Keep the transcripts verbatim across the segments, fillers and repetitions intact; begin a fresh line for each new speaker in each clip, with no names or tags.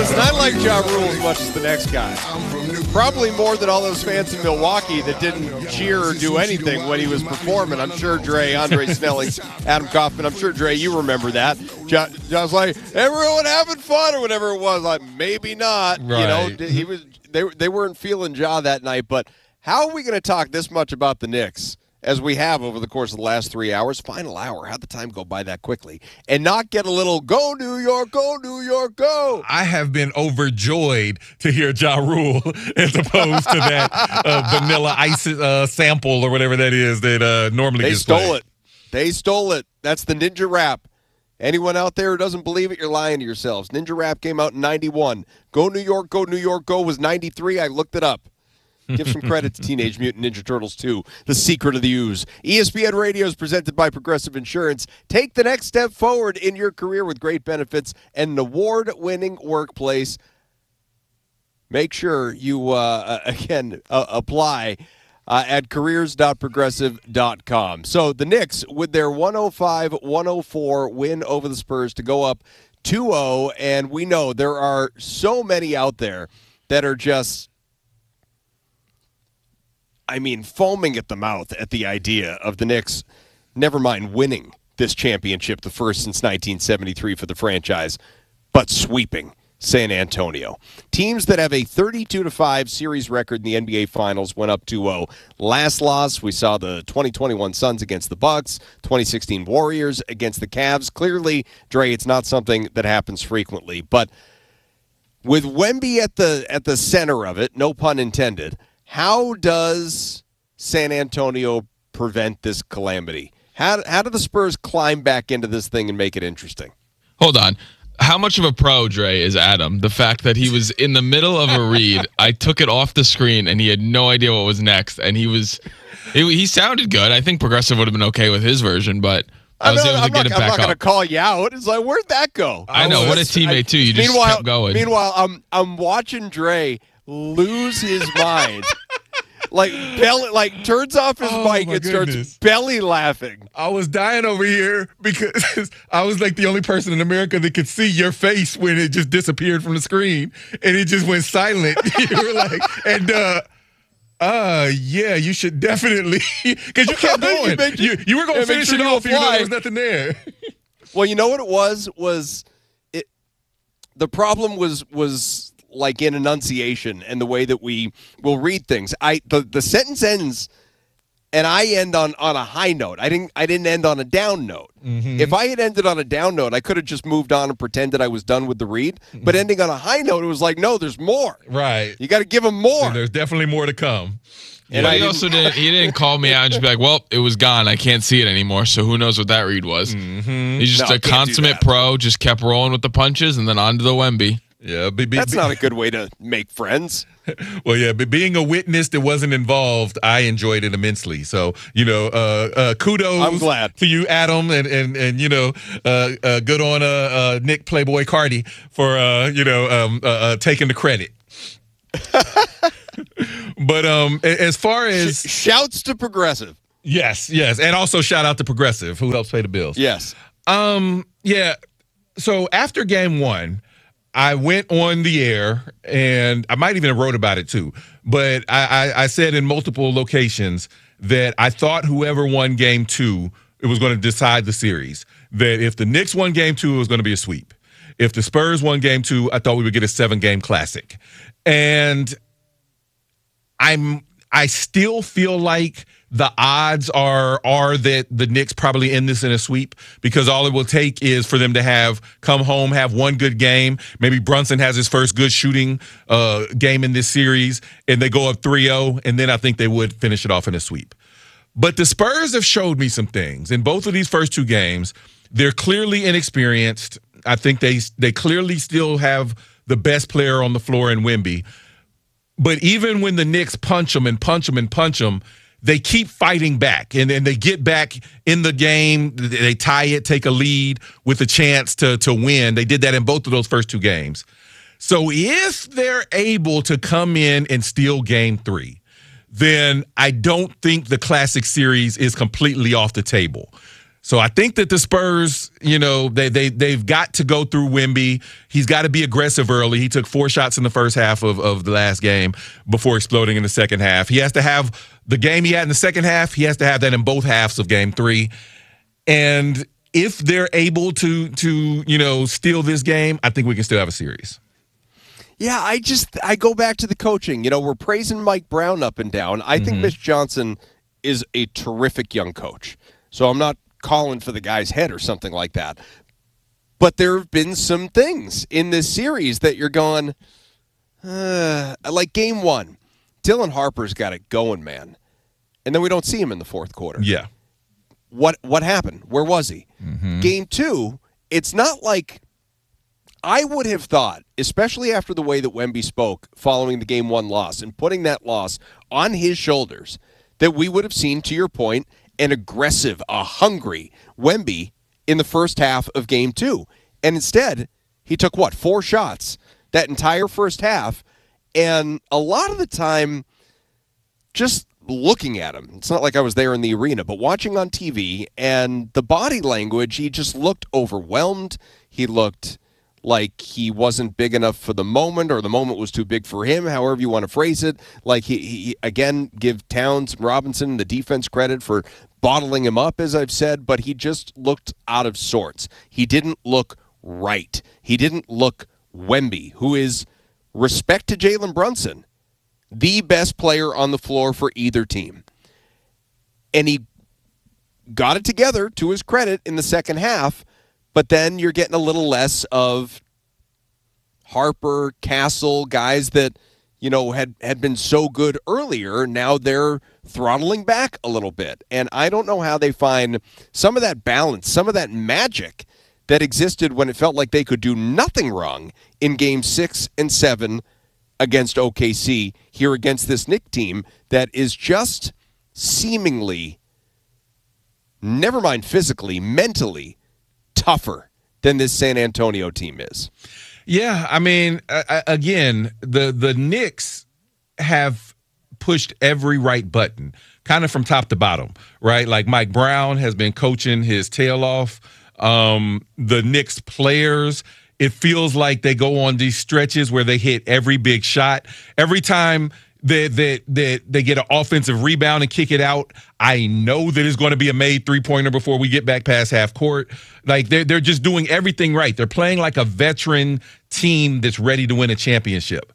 Listen, I like Ja Rule as much as the next guy. Probably more than all those fans in Milwaukee that didn't cheer or do anything when he was performing. I'm sure Dre, Andre Snellings, Adam Kaufman, I'm sure, Dre, you remember that. Ja, ja was like, everyone having fun or whatever it was. Like, maybe not.
Right.
You know, he was. They, they weren't feeling Ja that night. But how are we going to talk this much about the Knicks, as we have over the course of the last three hours, final hour, how'd the time go by that quickly, and not get a little go New York, go New York, go?
I have been overjoyed to hear Ja Rule as opposed to that uh, Vanilla Ice uh, sample or whatever that is that uh, normally
They
gets
stole
played.
it. They stole it. That's the Ninja Rap. Anyone out there who doesn't believe it, you're lying to yourselves. Ninja Rap came out in ninety-one. Go New York, go New York, go was ninety-three. I looked it up. Give some credit to Teenage Mutant Ninja Turtles two, The Secret of the Ooze. E S P N Radio is presented by Progressive Insurance. Take the next step forward in your career with great benefits and an award-winning workplace. Make sure you, uh, again, uh, apply uh, at careers dot progressive dot com. So the Knicks, with their one oh five one oh four win over the Spurs to go up two oh, and we know there are so many out there that are just, I mean, foaming at the mouth at the idea of the Knicks, never mind winning this championship, the first since nineteen seventy-three for the franchise, but sweeping San Antonio. Teams that have a thirty-two to five series record in the N B A Finals went up two oh. Last loss, we saw the twenty twenty-one Suns against the Bucks, twenty sixteen Warriors against the Cavs. Clearly, Dre, it's not something that happens frequently, but with Wemby at the at the center of it, no pun intended, how does San Antonio prevent this calamity? How, how do the Spurs climb back into this thing and make it interesting?
Hold on. How much of a pro, Dre, is Adam? The fact that he was in the middle of a read, I took it off the screen, and he had no idea what was next, and he was he, he sounded good. I think Progressive would have been okay with his version, but I was
I'm
able
not,
to
I'm
get
not,
it
I'm
back
not going to
up.
call you out. It's like, where'd that go?
I know. What a teammate, too. You just
meanwhile,
kept going.
Meanwhile, I'm I'm watching Dre lose his mind. Like belly, like turns off his
Oh,
mic
my
and starts
goodness.
belly laughing.
I was dying over here because I was like the only person in America that could see your face when it just disappeared from the screen and it just went silent. You were like, and uh, uh, yeah, you should definitely, because you kept going.
You make-
you, you were going
yeah,
to
make
finish
sure
it
you
off even though
apply.
there was nothing there.
Well, you know what it was was it. The problem was was like in enunciation and the way that we will read things. I the, the sentence ends, and I end on, on a high note. I didn't I didn't end on a down note.
Mm-hmm.
If I had ended on a down note, I could have just moved on and pretended I was done with the read.
Mm-hmm.
But ending on a high note, it was like, no, there's more.
Right.
You got to give them more.
There's definitely more to come.
And
I
he
didn't-
also didn't. He didn't call me out and just be like, "Well, it was gone. I can't see it anymore." So who knows what that read was?
Mm-hmm.
He's just
No,
a
can't do
consummate
that.
pro. Just kept rolling with the punches, and then on to the Wemby.
Yeah, be, be,
That's
be-
not a good way to make friends.
Well, yeah, but being a witness that wasn't involved, I enjoyed it immensely. So, you know, uh, uh, kudos
I'm glad.
to you, Adam, and and and you know, uh, uh, good on uh, uh, Nick Playboy Cardi for uh, you know um, uh, uh, taking the credit. But um, a- as far as
Shouts to Progressive.
yes, yes, and also shout out to Progressive who helps pay the bills.
Yes.
Um, yeah. So after game one, I went on the air, and I might even have wrote about it too. But I, I, I said in multiple locations that I thought whoever won game two, it was going to decide the series. That if the Knicks won game two, it was going to be a sweep. If the Spurs won game two, I thought we would get a seven-game classic. And I'm I still feel like the odds are are that the Knicks probably end this in a sweep, because all it will take is for them to have come home, have one good game. Maybe Brunson has his first good shooting uh, game in this series, and they go up three oh, and then I think they would finish it off in a sweep. But the Spurs have showed me some things. In both of these first two games, they're clearly inexperienced. I think they they clearly still have the best player on the floor in Wemby. But even when the Knicks punch them and punch them and punch them, they keep fighting back. And then they get back in the game. They tie it, take a lead with a chance to, to win. They did that in both of those first two games. So if they're able to come in and steal game three, then I don't think the Classic Series is completely off the table. So I think that the Spurs, you know, they they they've got to go through Wemby. He's got to be aggressive early. He took four shots in the first half of, of the last game before exploding in the second half. He has to have the game he had in the second half. He has to have that in both halves of game three. And if they're able to to you know steal this game, I think we can still have a series.
Yeah, I just I go back to the coaching. You know, we're praising Mike Brown up and down. I mm-hmm. think Mitch Johnson is a terrific young coach. So I'm not calling for the guy's head or something like that. But there have been some things in this series that you're going, uh, like game one, Dylan Harper's got it going, man. And then we don't see him in the fourth quarter.
Yeah.
What what happened? Where was he?
Mm-hmm.
Game two, it's not like I would have thought, especially after the way that Wemby spoke following the game one loss and putting that loss on his shoulders, that we would have seen, to your point, an aggressive, a hungry Wemby in the first half of game two. And instead, he took, what, four shots that entire first half. And a lot of the time, just looking at him, it's not like I was there in the arena, but watching on T V and the body language, he just looked overwhelmed. He looked like he wasn't big enough for the moment, or the moment was too big for him, however you want to phrase it. Like, he, he again, give Towns and Robinson the defense credit for bottling him up, as I've said, but he just looked out of sorts. He didn't look right. He didn't look Wemby, who is, respect to Jalen Brunson, the best player on the floor for either team. And he got it together, to his credit, in the second half, but then you're getting a little less of Harper, Castle, guys that, you know, had, had been so good earlier. Now they're throttling back a little bit. And I don't know how they find some of that balance, some of that magic that existed when it felt like they could do nothing wrong in game six and seven against O K C, here against this Knicks team that is just seemingly, never mind physically, mentally tougher than this San Antonio team is.
Yeah, I mean, uh, again, the the Knicks have pushed every right button, kind of from top to bottom, right? Like, Mike Brown has been coaching his tail off. Um, the Knicks players, it feels like they go on these stretches where they hit every big shot. Every time that that that they get an offensive rebound and kick it out, I know that it's going to be a made three-pointer before we get back past half court. Like, they're, they're just doing everything right. They're playing like a veteran team that's ready to win a championship.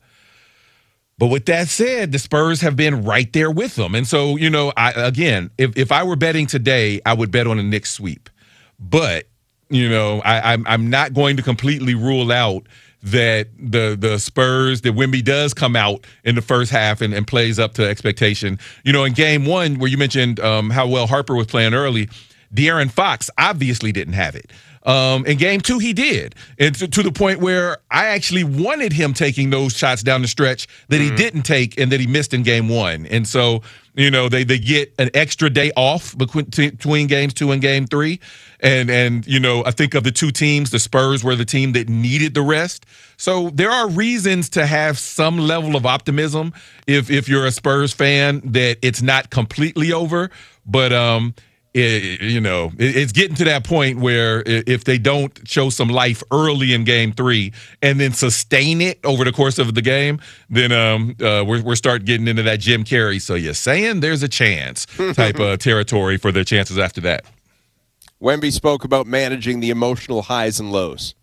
But with that said, the Spurs have been right there with them. And so, you know, I, again, if, if I were betting today, I would bet on a Knicks sweep. But, you know, I, I'm, I'm not going to completely rule out that the the Spurs, that Wemby does come out in the first half and, and plays up to expectation. You know, in game one, where you mentioned um, how well Harper was playing early, De'Aaron Fox obviously didn't have it. Um, in game two, he did. And to, to the point where I actually wanted him taking those shots down the stretch that mm-hmm. he didn't take and that he missed in game one. And so, you know, they, they get an extra day off between, between games two and game three. And, and, you know, I think of the two teams, the Spurs were the team that needed the rest. So there are reasons to have some level of optimism if, if you're a Spurs fan, that it's not completely over. But, um, It, you know, it, it's getting to that point where if they don't show some life early in game three and then sustain it over the course of the game, then um, uh, we're, we're starting getting into that Jim Carrey. So you're saying there's a chance type of territory for their chances after that.
Wemby spoke about managing the emotional highs and lows.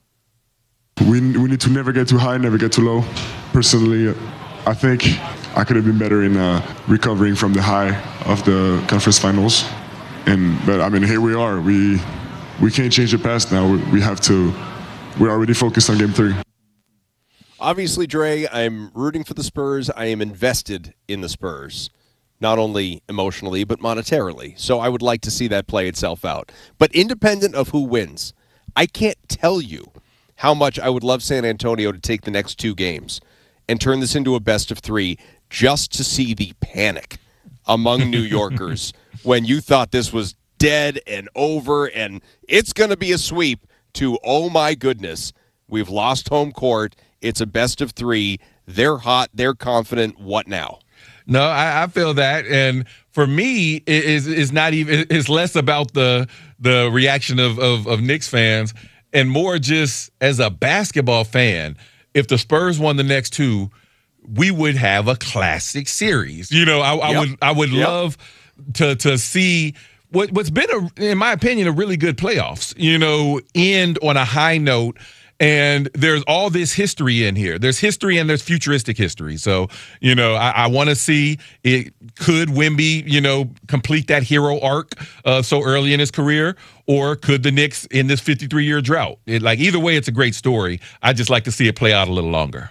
We, we need to never get too high, never get too low. Personally, I think I could have been better in uh, recovering from the high of the conference finals. And but I mean, here we are. We we can't change the past now. We, we have to. We're already focused on game three.
Obviously, Dre, I'm rooting for the Spurs. I am invested in the Spurs, not only emotionally but monetarily. So I would like to see that play itself out. But independent of who wins, I can't tell you how much I would love San Antonio to take the next two games and turn this into a best of three, just to see the panic among New Yorkers when you thought this was dead and over and it's going to be a sweep, to, oh my goodness, we've lost home court. It's a best of three. They're hot. They're confident. What now?
No, I, I feel that, and for me, it is is not even. It's less about the the reaction of, of of Knicks fans, and more just as a basketball fan. If the Spurs won the next two, we would have a classic series. You know, I, I
yep.
would I would
yep.
love to to see what what's been a, in my opinion, a really good playoffs. You know, end on a high note. And there's all this history in here. There's history and there's futuristic history. So, you know, I, I want to see it. Could Wemby, you know, complete that hero arc uh, so early in his career, or could the Knicks in this fifty-three year drought? It, like either way, it's a great story. I just like to see it play out a little longer.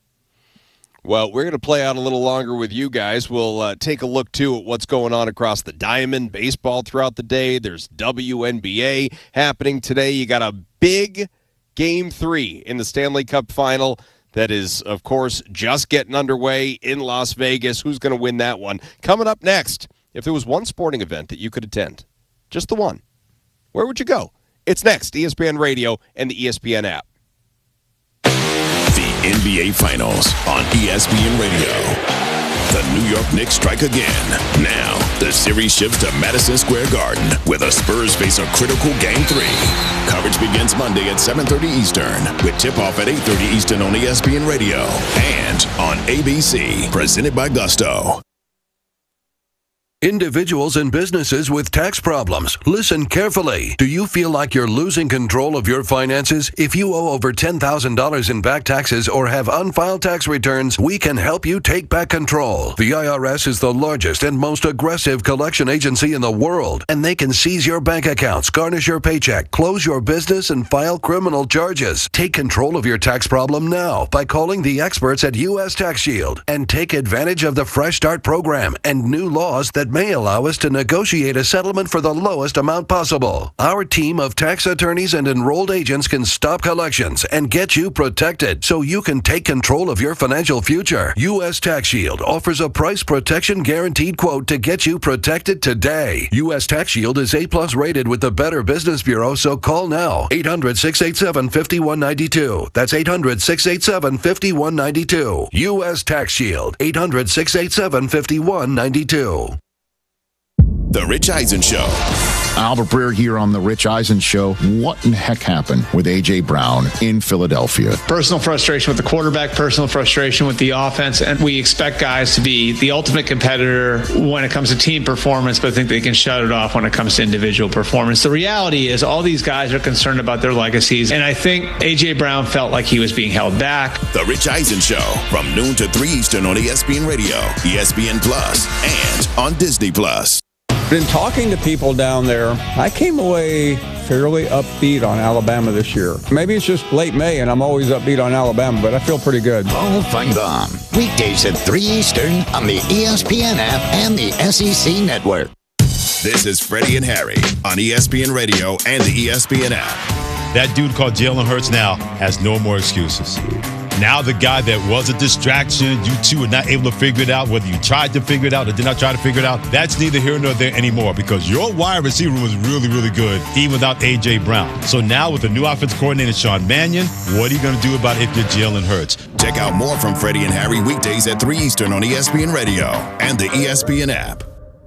Well, we're going to play out a little longer with you guys. We'll uh, take a look, too, at what's going on across the diamond, baseball throughout the day. There's W N B A happening today. You got a big Game three in the Stanley Cup final that is, of course, just getting underway in Las Vegas. Who's going to win that one? Coming up next, if there was one sporting event that you could attend, just the one, where would you go? It's next, E S P N Radio and the E S P N app.
The N B A Finals on E S P N Radio. The New York Knicks strike again. Now, the series shifts to Madison Square Garden, where the Spurs face a critical Game three. Coverage begins Monday at seven thirty Eastern, with tip-off at eight thirty Eastern on E S P N Radio and on A B C, presented by Gusto.
Individuals and businesses with tax problems, listen carefully. Do you feel like you're losing control of your finances? If you owe over ten thousand dollars in back taxes or have unfiled tax returns, we can help you take back control. The I R S is the largest and most aggressive collection agency in the world, and they can seize your bank accounts, garnish your paycheck, close your business, and file criminal charges. Take control of your tax problem now by calling the experts at U S Tax Shield and take advantage of the Fresh Start program and new laws that may allow us to negotiate a settlement for the lowest amount possible. Our team of tax attorneys and enrolled agents can stop collections and get you protected so you can take control of your financial future. U S Tax Shield offers a price protection guaranteed quote to get you protected today. U S Tax Shield is A plus rated with the Better Business Bureau, so call now. eight hundred, six eight seven, five one nine two. That's eight hundred, six eight seven, five one nine two. U S Tax Shield. eight hundred, six eight seven, five one nine two.
The Rich Eisen Show.
Albert Breer here on The Rich Eisen Show. What in the heck happened with A J. Brown in Philadelphia?
Personal frustration with the quarterback, personal frustration with the offense, and we expect guys to be the ultimate competitor when it comes to team performance, but I think they can shut it off when it comes to individual performance. The reality is all these guys are concerned about their legacies, and I think A J. Brown felt like he was being held back.
The Rich Eisen Show from noon to three Eastern on E S P N Radio, E S P N Plus, and on Disney Plus.
Been talking to people down there. I came away fairly upbeat on Alabama this year. Maybe it's just late May and I'm always upbeat on Alabama, but I feel pretty good.
Paul Feinbaum, weekdays at three Eastern on the E S P N app and the S E C Network.
This is Freddie and Harry on E S P N Radio and the E S P N app.
That dude called Jalen Hurts now has no more excuses. Now the guy that was a distraction, you two are not able to figure it out, whether you tried to figure it out or did not try to figure it out, that's neither here nor there anymore because your wide receiver was really, really good, even without A J. Brown. So now with the new offensive coordinator, Sean Mannion, what are you going to do about it if you're Jalen Hurts?
Check out more from Freddie and Harry weekdays at three Eastern on E S P N Radio and the E S P N app.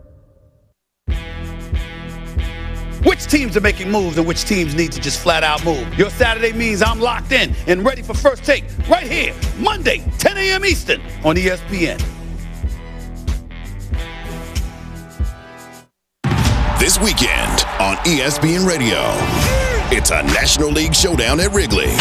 Which teams are making moves and which teams need to just flat out move? Your Saturday means I'm locked in and ready for First Take right here, Monday, ten a.m. Eastern on E S P N.
This weekend on E S P N Radio, it's a National League showdown at Wrigley.